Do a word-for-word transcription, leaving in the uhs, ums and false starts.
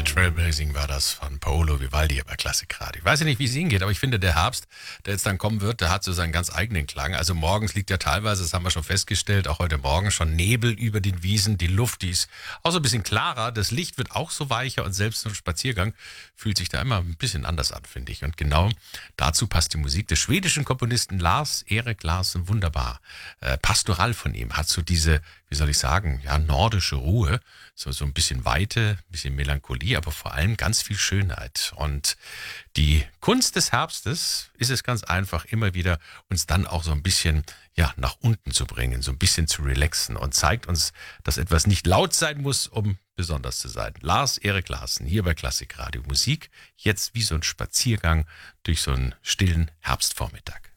Trailblazing war das von Paolo Vivaldi bei Klassikradio. Ich weiß ja nicht, wie es Ihnen geht, aber ich finde, der Herbst, der jetzt dann kommen wird, der hat so seinen ganz eigenen Klang. Also morgens liegt ja teilweise, das haben wir schon festgestellt, auch heute Morgen schon Nebel über den Wiesen. Die Luft, die ist auch so ein bisschen klarer. Das Licht wird auch so weicher und selbst so ein Spaziergang fühlt sich da immer ein bisschen anders an, finde ich. Und genau dazu passt die Musik des schwedischen Komponisten Lars Erik Larsson wunderbar. Äh, Pastoral von ihm hat so diese, wie soll ich sagen, ja, nordische Ruhe, so, so ein bisschen Weite, ein bisschen Melancholie, aber vor allem ganz viel Schönheit. Und die Kunst des Herbstes ist es ganz einfach, immer wieder uns dann auch so ein bisschen, ja, nach unten zu bringen, so ein bisschen zu relaxen und zeigt uns, dass etwas nicht laut sein muss, um besonders zu sein. Lars Erik Larsson hier bei Klassikradio. Musik jetzt wie so ein Spaziergang durch so einen stillen Herbstvormittag.